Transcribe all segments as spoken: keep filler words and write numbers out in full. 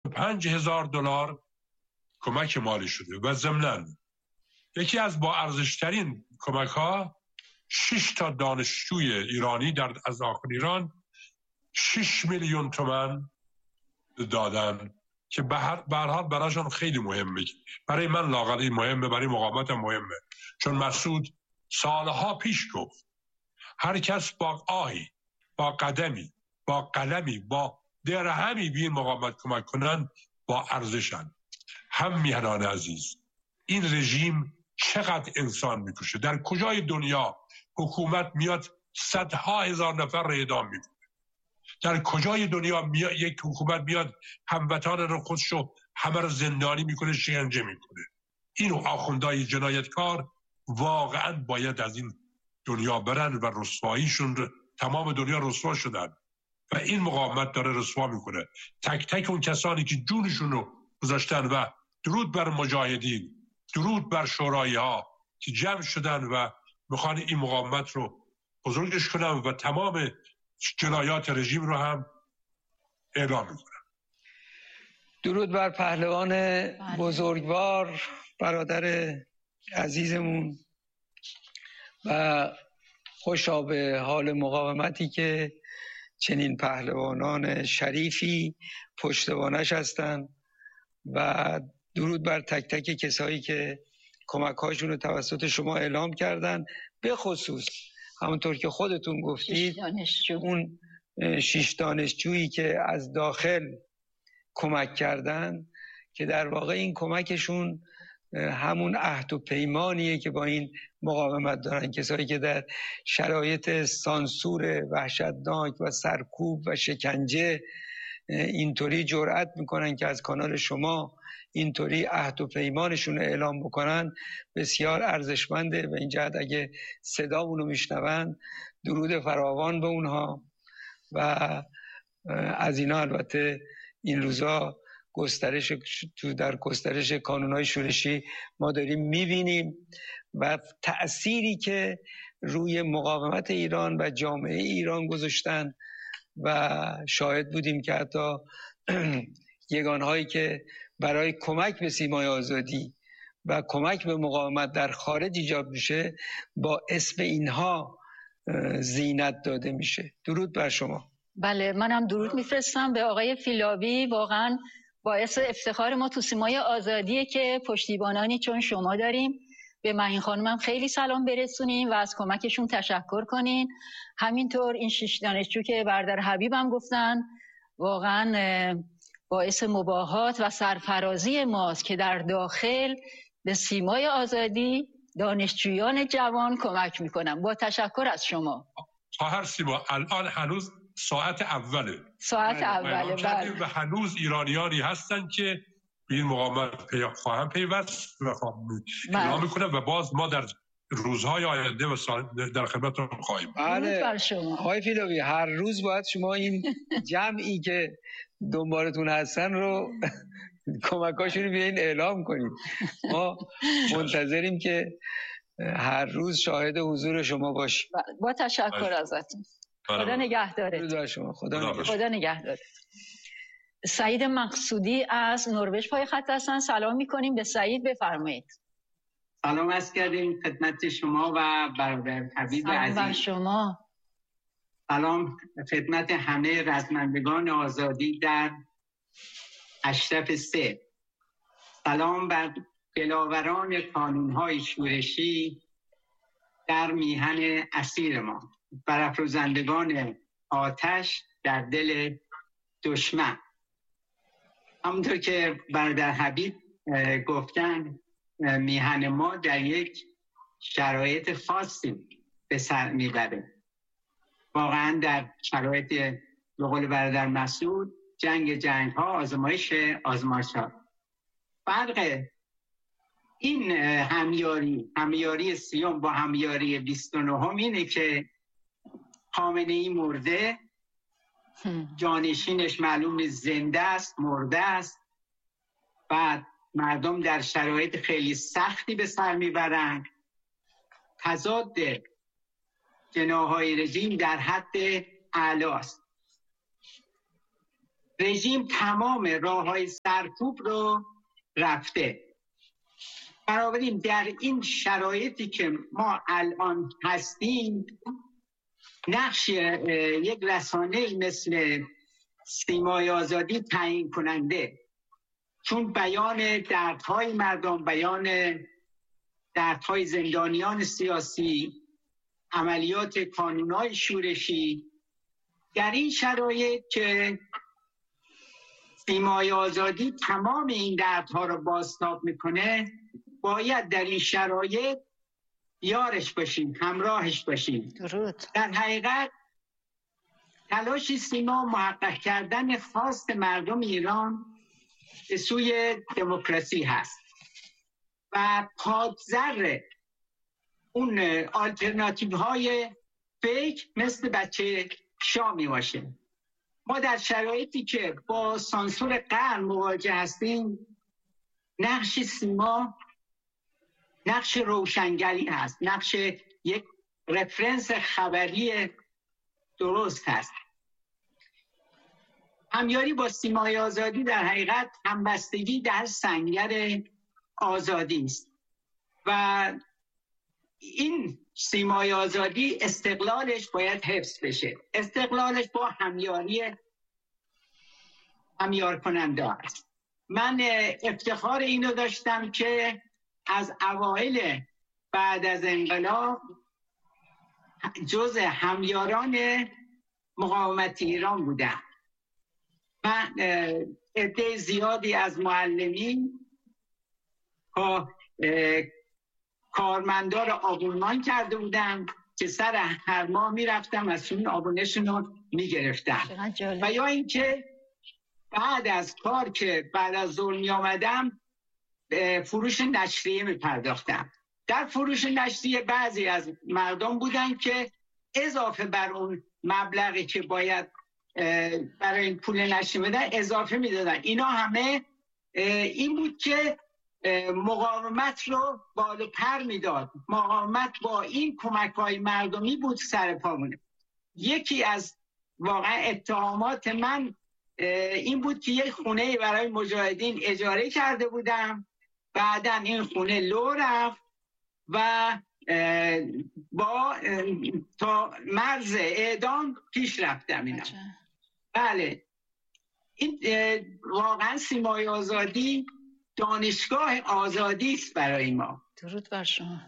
پنج هزار دلار کمک مالی شده و ضمناً یکی از با ارزشترین کمک ها شش تا دانشجوی ایرانی در از داخل ایران شش میلیون تومان دادن که به هر حال برایشان خیلی مهمه. برای من لااقل مهمه، برای مقاومت مهمه، چون مسعود سالها پیش گفت هر کس با آهی، با قدمی، با قلمی، با درهمی به این مقاومت کمک کنن با ارزشن. هم میهنان عزیز، این رژیم چقدر انسان میکشه؟ در کجای دنیا حکومت میاد صدها هزار نفر رو اعدام میکنه؟ در کجای دنیا میاد یک حکومت میاد هموطن رو خودشو همه رو زندانی میکنه، شکنجه میکنه؟ این آخوندهای جنایتکار واقعا باید از این دنیا برن و رسواییشون رو، تمام دنیا رسوا شدن و این مقاومت داره رسوا میکنه تک تک اون کسانی که جونشون رو گذاشتن. و درود بر مجاهدین، درود بر شورایی ها که جمع شدن و میخوان این مقاومت رو بزرگش کنن و تمام جنایات رژیم رو هم اعلام میکنن. درود بر پهلوان بزرگوار، برادر عزیزمون، و خوشا به حال مقاومتی که چنین پهلوانان شریفی پشتوانش هستند. و درود بر تک تک کسایی که کمک هاشون رو توسط شما اعلام کردن، به خصوص همونطور که خودتون گفتید اون شش دانشجویی که از داخل کمک کردن، که در واقع این کمکشون همون عهد و پیمانیه که با این مقاومت دارن. کسایی که در شرایط سانسور وحشتناک و سرکوب و شکنجه اینطوری جرأت میکنن که از کانال شما اینطوری عهد و پیمانشون رو اعلام بکنن، بسیار ارزشمنده. و این جهت اگه صدامونو میشنون، درود فراوان به اونها. و از اینا البته این روزا گسترش تو در گسترش کانونهای شورشی ما داریم میبینیم و تأثیری که روی مقاومت ایران و جامعه ایران گذاشتن. و شاهد بودیم که حتی یگانهایی که برای کمک به سیمای آزادی و کمک به مقاومت در خارج ایجاد میشه، با اسم اینها زینت داده میشه. درود بر شما. بله، منم درود میفرستم به آقای فیلابی. واقعا باعث افتخار ما تو سیمای آزادیه که پشتیبانانی چون شما داریم. به معین خانمم خیلی سلام برسونیم و از کمکشون تشکر کنین. همینطور این شش دانشجو که برادر حبیبم گفتن، واقعا باعث مباهات و سرفرازی ماست که در داخل به سیمای آزادی دانشجویان جوان کمک میکنن. با تشکر از شما. خواهر سیما، الان هنوز ساعت اوله. ساعت اوله بله. و هنوز ایرانیانی هستن که به این مقاومت پی... خواهم پیوست و خواهم اعلام میکنم و باز ما در روزهای آینده و در خدمتتون خواهیم. بله آقای فیلابی، هر روز باید شما این جمعی که دنبالتون هستن رو کمکاشون رو بیاین اعلام کنید. ما منتظریم که هر روز شاهد حضور شما باشیم. با تشکر ازتون. خدا نگهدارت. شما خدا, خدا نگهدارت. سعید مقصودی از نروژ پای خط هستن. سلام میکنیم به سعید، بفرمایید. سلام عرض کردیم خدمت شما و برادر حبیب عزیز. سلام بر شما. سلام خدمت همه رزمندگان آزادی در اشرف سه. سلام بر دلاوران کانونهای شورشی در میهن اسیر ما، برافروزندگان آتش در دل دشمن. همونطور که برادر حبیب گفتن، میهن ما در یک شرایط خاصی به سر میبره. واقعا در شرایط به قول برادر مسعود، جنگ جنگ ها، آزمایش آزمایش ها. فرق این همیاری همیاری سیوم با همیاری بیست و نهم اینه که خامنه ای مرده، جانشینش معلوم زنده است، مرده است. بعد مردم در شرایط خیلی سختی به سر میبرند. تضاد جناح‌های رژیم در حد اعلی است. رژیم تمام راه‌های سرکوب رو رفته. بنابراین در این شرایطی که ما الان هستیم، نقش یک رسانه مثل سیمای آزادی تعیین کننده، چون بیان دردهای مردم، بیان دردهای زندانیان سیاسی، عملیات کانونهای شورشی، در این شرایط که سیمای آزادی تمام این دردها رو بازتاب میکنه، باید در این شرایط یارش باشیم، همراهش باشیم. درود. در حقیقت تلاش سیما محقق کردن خواست مردم ایران به سوی دموکراسی هست و پادزر اون آلترناتیو های فیک مثل بچه شامی باشه. ما در شرایطی که با سانسور قهر مواجه هستیم، نقش سیما نقش روشنگری هست، نقش یک رفرنس خبری درست هست. همیاری با سیمای آزادی در حقیقت همبستگی در سنگر آزادی است و این سیمای آزادی استقلالش باید حفظ بشه. استقلالش با همیاری همیار کننده است. من افتخار اینو داشتم که از اوایل بعد از انقلاب جز همیاران مقاومت ایران بودم. من عده زیادی از معلمین که کارمندار آبونمان کرده بودم که سر هر ماه میرفتم از اون آبونشون رو میگرفتم. و یا اینکه بعد از کار که بعد از ظهر می آمدم فروش نشریه می پرداختم. در فروش نشریه بعضی از مردم بودن که اضافه بر اون مبلغی که باید برای این پول نشریه بدن اضافه می دادن. اینا همه این بود که مقاومت رو بالا پر می داد. مقاومت با این کمک های مردمی بود سر پامونه. یکی از واقعا اتهامات من این بود که یک خونه برای مجاهدین اجاره کرده بودم، بعدا این خونه لو رفت و با تا مرز اعدام پیش رفتم. اینا بله، این واقعا سیمای آزادی دانشگاه آزادی است برای ما. درود بر شما.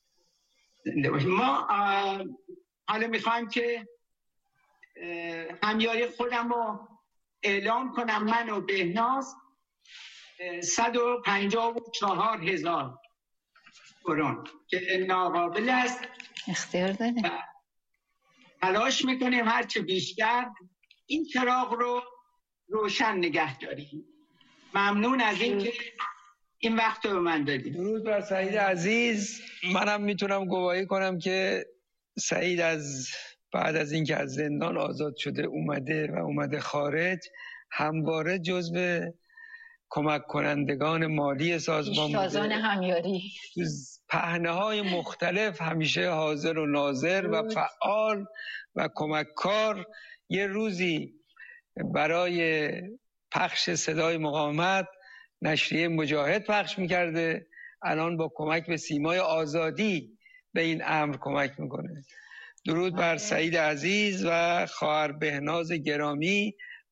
ما حالا میخوایم که همیاری خودم رو اعلام کنم. من و بهناز صد و پنجاه و چهار هزار کرون که ناقابل است اختیار داریم. تلاش میکنیم هرچه بیشتر این چراغ رو روشن نگه داریم. ممنون از این که این وقت رو به من دادید. درود بر سعید عزیز. منم میتونم گواهی کنم که سعید از بعد از اینکه از زندان آزاد شده اومده و اومده خارج، همواره جزو کمک کنندگان مالی سازمان بوده. پیشتازان همیاری. پهنه‌های مختلف همیشه حاضر و ناظر و فعال و کمککار. یه روزی برای پخش صدای مقاومت نشریه مجاهد پخش میکرده، الان با کمک به سیمای آزادی به این امر کمک میکنه. درود بر سعید عزیز و خواهر بهناز گرامی.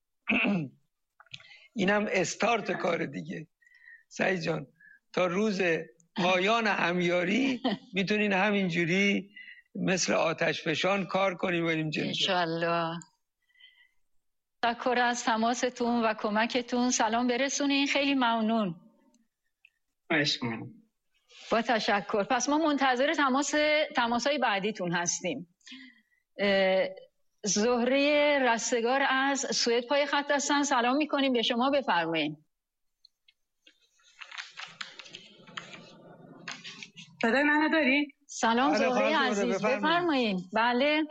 اینم استارت کار دیگه. سعید جان تا روز پایان همیاری میتونین همینجوری مثل آتش فشان کار کنیم بریم جلو. انشالله. تشکر از تماستون و کمکتون. سلام برسونین. خیلی ممنون. ممنون. با تشکر. پس ما منتظر تماس تماسای بعدیتون هستیم. زهره رستگار از سوئد پای خط هستن. سلام میکنیم به شما، بفرمایید. صدای منو داری؟ سلام زهره عزیز، بفرمایید. بله.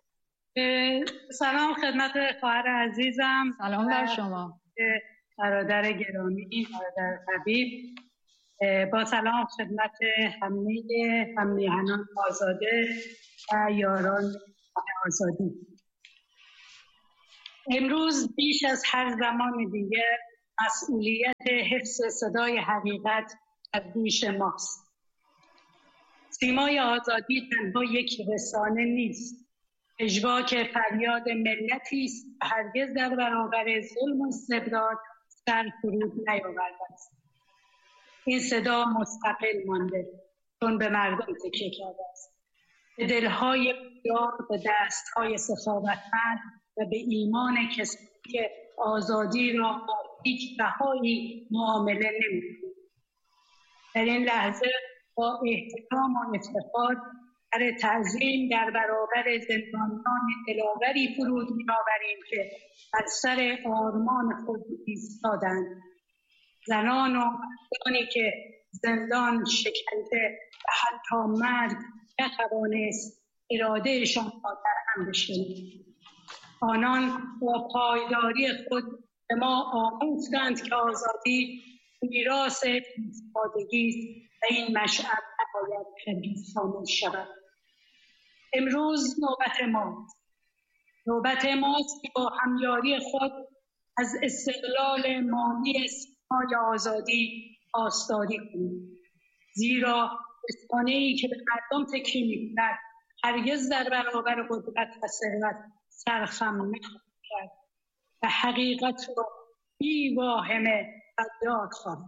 سلام خدمت خواهر عزیزم. سلام بر شما. برادر گرامی، برادر حبیب. با سلام خدمت همه همیهنان آزاده و یاران آزادی. امروز بیش از هر زمان دیگر مسئولیت حفظ صدای حقیقت از دوش ماست. سیمای آزادی تنها یک رسانه نیست، پژواک فریاد ملتی است و هرگز در برابر ظلم و استبداد سر فرود نیاورده است. این صدا مستقل مانده چون به مردم تکیه کرده است، به دلهای بیدار، به دستهای سخاوتمند و به ایمان کسی که آزادی را با هیچ بهایی معامله نمی‌کند. در این لحظه با احترام و افتخار در تعظیم در برابر زندانیان دلاوری فرود می‌آوریم که بر سر آرمان خود ایستادند، زنان و مردانی که زندان شکنجه و حتی مرگ نتوانست ارادهشان را در هم بشکنید. آنان با پایداری خود به ما آموختند که آزادی میراث ایستادگی است و این مشعل نباید هرگز خاموش شود. امروز نوبت ماست. نوبت ماست که با همیاری خود از استقلال مالی سیمای آزادی پاسداری کنیم. زیرا رسانه‌ای که به مردم تکیه می‌کند هرگز در برابر قدرت و ثروت سرخم نخواهد کرد و حقیقت را بی واهمه فریاد خواهد.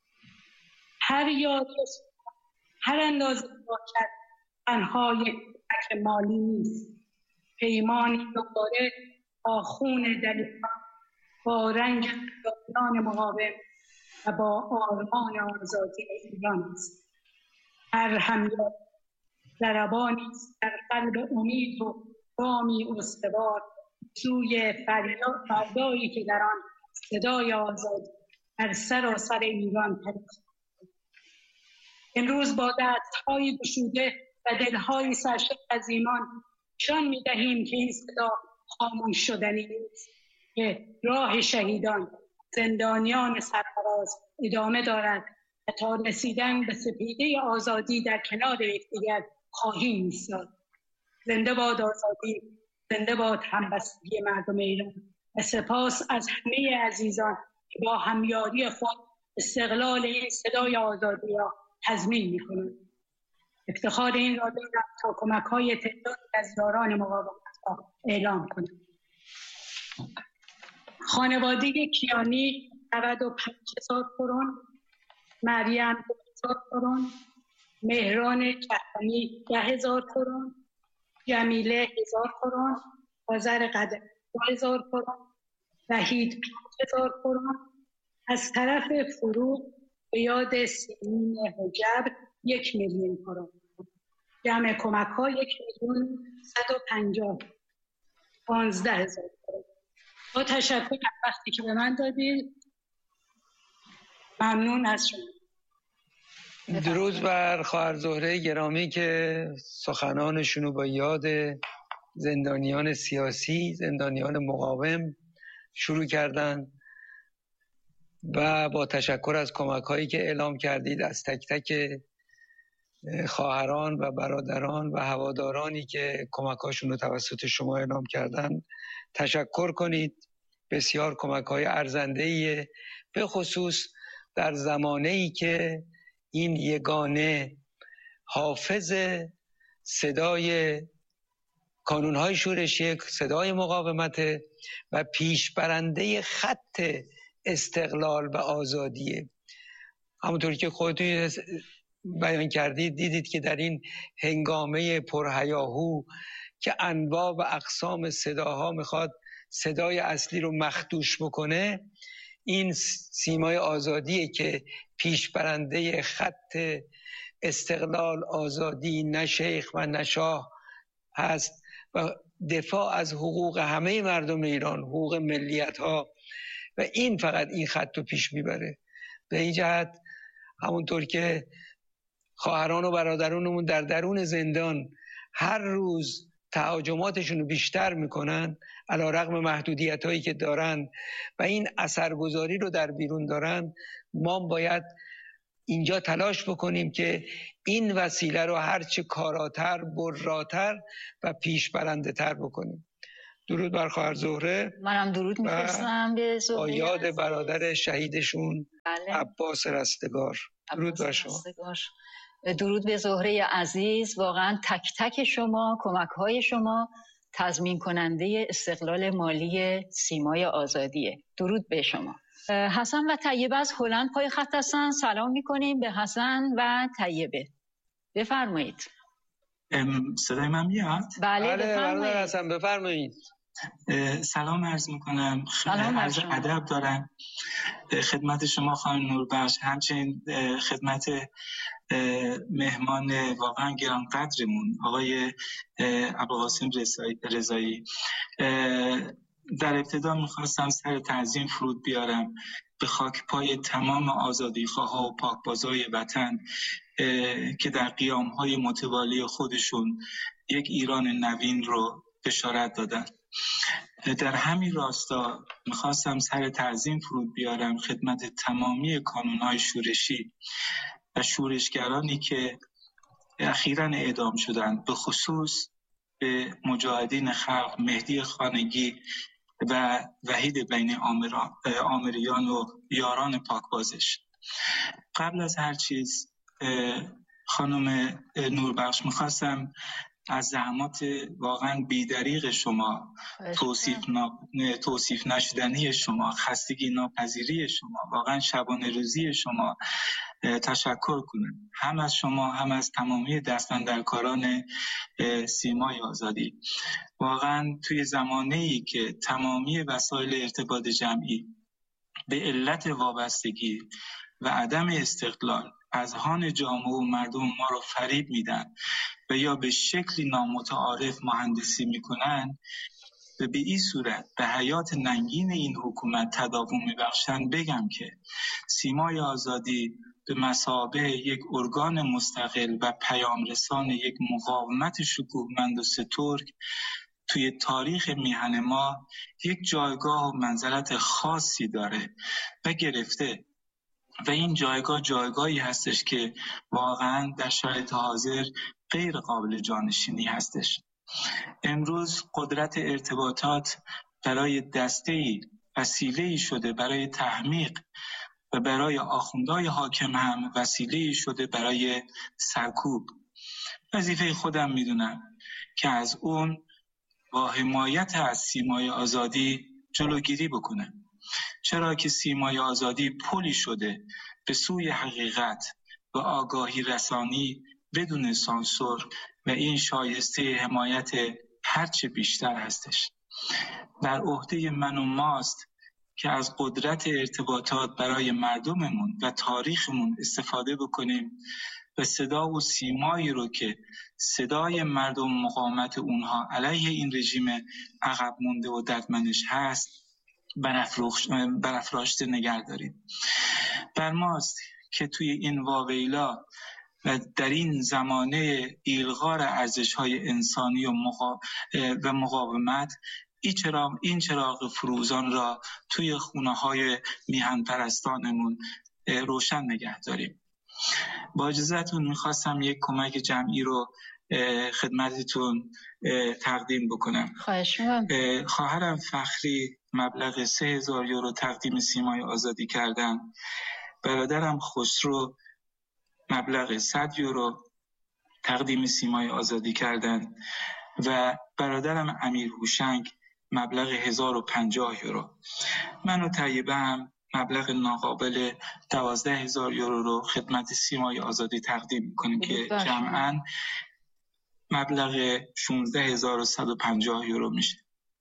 هر یاری هر اندازه باشد تنها یک کمک مالی نیست. پیمانی دوباره با خون دلیران، با رنج فدایان مقاوم و با آرمان آزادی ایران است. هر همیاری ضربانی است در قلب امید و گامی استوار سوی فردایی که در آن صدای آزادی در سراسر ایران پدید. امروز با دست‌های گشوده و دل‌های سرشار از ایمان نشان می‌دهیم که این صدا خاموش شدنی نیست، که راه شهیدان، زندانیان سرفراز ادامه دارد و تا رسیدن به سپیده آزادی در کنار یکدیگر خواهیم ایستاد. زنده باد آزادی، زنده باد همبستگی مردم ایران و سپاس از همه عزیزان که با همیاری خود استقلال این صدای آزادی را تضمین می‌کنند. افتخار این را دارم تا کمک‌های تعدادی از یاران مقاومت را اعلام کنم. خانواده کیانی نود و پنج هزار کرون، مریم دو هزار کرون، مهران کهانی ده هزار کرون، جمیله هزار کرون، آذر قدر دو هزار کرون، وحید پنج هزار کرون. از طرف فروغ به یاد سیمین حجب یک میلیون کرون. جمع کمک ها یک میلیون صد و پنجاه پانزده هزار کرون. با تشکر از وقتی که به من دادید. ممنون از شما. درود بر خواهر زهره گرامی که سخنانشون رو با یاد زندانیان سیاسی، زندانیان مقاوم شروع کردن و با تشکر از کمک هایی که اعلام کردید از تک تک خواهران و برادران و هوادارانی که کمک هاشون رو توسط شما اعلام کردن تشکر کنید. بسیار کمک های ارزنده‌ایه، به خصوص در زمانه‌ای که این یگانه حافظ صدای کانون‌های شورشی، صدای مقاومت و پیشبرنده خط استقلال و آزادیه. همونطور که خودتون بیان کردید، دیدید که در این هنگامه پرهیاهو که انواع و اقسام صداها میخواد صدای اصلی رو مخدوش بکنه، این سیمای آزادیه که پیشبرنده خط استقلال، آزادی، نه شیخ و نه شاه هست و دفاع از حقوق همه مردم ایران، حقوق ملیت ها، و این فقط این خط رو پیش میبره. به این جهت همونطور که خواهران و برادرانمون در درون زندان هر روز تهاجماتشون رو بیشتر میکنن علیرغم محدودیت هایی که دارن و این اثرگذاری رو در بیرون دارن، ما باید اینجا تلاش بکنیم که این وسیله رو هرچه کاراتر، براتر و پیشبرنده تر بکنیم. درود بر خواهر زهره. منم درود میفرستم به زهره با یاد برادر شهیدشون بله. عباس رستگار. درود بر شما. رستگار. درود به زهره عزیز. واقعا تک تک شما، کمک های شما تضمین کننده استقلال مالی سیمای آزادیه. درود به شما. حسن و طیبه از هلند پای خط هستن. سلام میکنیم به حسن و طیبه. بفرمایید. صدای من میاد؟ بله بله برادر حسن بفرمایید. سلام عرض میکنم. عرض ادب دارم خدمت شما خانم نوربخش، همچنین خدمت مهمان واقعا گرانقدرمون آقای ابوالقاسم رضایی. در ابتدا میخواستم سر تعظیم فرود بیارم به خاک پای تمام آزادیخواها و پاکبازای وطن که در قیامهای متوالی خودشون یک ایران نوین رو بشارت دادن. در همین راستا میخواستم سر تعظیم فرود بیارم خدمت تمامی کانونهای شورشی و شورشگرانی که اخیراً اعدام شدند، به خصوص به مجاهدین خلق مهدی خانگی و وحید بین آمریان و یاران پاکبازش. قبل از هر چیز خانم نوربخش میخواستم از زحمات واقعا بیدریغ شما، توصیف, نا... توصیف نشدنی شما، خستگی ناپذیری شما، واقعا شبانه روزی شما تشکر کنم، هم از شما هم از تمامی دستاندرکاران سیمای آزادی. واقعا توی زمانه‌ای که تمامی وسایل ارتباط جمعی به علت وابستگی و عدم استقلال اذهان جامعه و مردم ما رو فریب میدن و یا به شکلی نامتعارف مهندسی میکنن و به این صورت به حیات ننگین این حکومت تداوم میبخشن، بگم که سیمای آزادی به مثابه یک ارگان مستقل و پیام رسان یک مقاومت شکوهمند و سترگ توی تاریخ میهن ما یک جایگاه و منزلت خاصی داره و گرفته و این جایگاه جایگاهی هستش که واقعا در شرایط حاضر غیر قابل جانشینی هستش. امروز قدرت ارتباطات برای دسته‌ای وسیله‌ای شده برای تحمیق و برای آخوندهای حاکم هم وسیله‌ای شده برای سرکوب. وظیفه خودم میدونم که از اون با حمایت از سیمای آزادی جلوگیری بکنم، چرا که سیمای آزادی پلی شده به سوی حقیقت و آگاهی رسانی بدون سانسور و این شایسته حمایت هرچه بیشتر هستش. در عهده من و ماست که از قدرت ارتباطات برای مردممون و تاریخمون استفاده بکنیم و صدا و سیمایی رو که صدای مردم مقاومت اونها علیه این رژیم عقب مونده و دردمنش هست برافراشته نگه داریم. بر ماست که توی این واویلا و در این زمانه ایلغار ارزش‌های انسانی و, مقا... و مقاومت این چراغ, این چراغ فروزان را توی خونه‌های میهن پرستانمون روشن نگه داریم. با اجازهتون میخواستم یک کمک جمعی رو خدمتتون تقدیم بکنم. خواهش می‌کنم. خواهرم فخری مبلغ سه هزار یورو تقدیم سیمای آزادی کردن. برادرم خسرو مبلغ صد یورو تقدیم سیمای آزادی کردن و برادرم امیر هوشنگ مبلغ هزار و پنجاه یورو. من و طیبه هم مبلغ ناقابل دوازده هزار یورو رو خدمت سیمای آزادی تقدیم میکنیم که جمعاً مبلغ شانزده هزار و صد و پنجاه یورو میشه.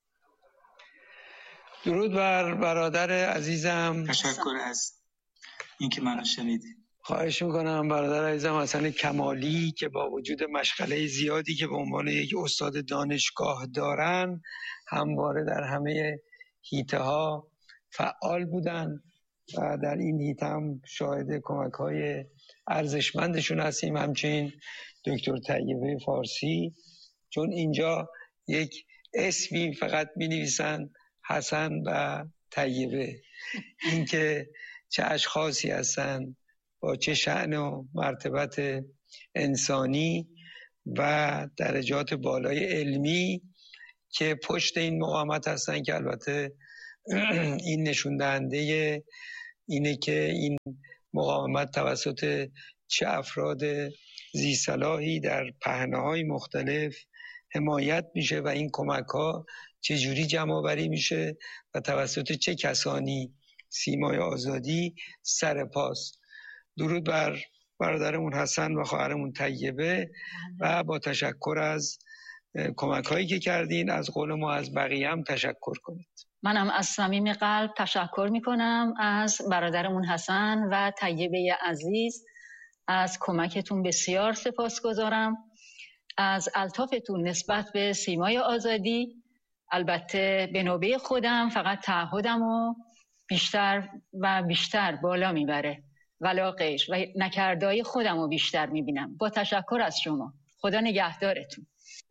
درود بر برادر عزیزم. تشکر از اینکه منو شنیدید. خواهش میکنم برادر عزیزم حسن کمالی که با وجود مشغله زیادی که به عنوان یک استاد دانشگاه دارن همواره در همه حیطه ها فعال بودن و در این حیطه هم شاهد کمک های ارزشمندشون هستیم. همچنین دکتر طیبه فارسی، چون اینجا یک اسمی فقط می نویسن حسن و طیبه، این که چه اشخاصی هستن با چه شأن و مرتبت انسانی و درجات بالای علمی که پشت این مقاومت هستن که البته این نشون دهنده اینه که این مقاومت توسط چه افراد ذی صلاحی در پهنه‌های مختلف حمایت میشه و این کمک‌ها چجوری جمع آوری میشه و توسط چه کسانی سیمای آزادی سر پاست. درود بر برادرمون حسن و خواهرمون طیبه و با تشکر از کمک‌هایی که کردین از قول ما از بقیه هم تشکر کنید. منم از صمیم قلب تشکر میکنم از برادرمون حسن و طیبه عزیز، از کمکتون بسیار سپاسگزارم، از الطافتون نسبت به سیمای آزادی. البته به نوبه خودم فقط تعهدم و بیشتر و بیشتر بالا میبره ولا غیر و نکردهای خودم رو بیشتر میبینم. با تشکر از شما. خدا نگهدارتون.